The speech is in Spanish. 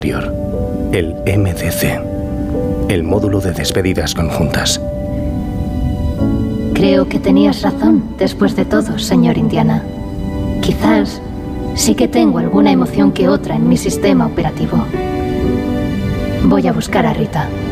El MDC, el módulo de despedidas conjuntas. Creo que tenías razón, después de todo, señor Indiana. Quizás sí que tengo alguna emoción que otra en mi sistema operativo. Voy a buscar a Rita.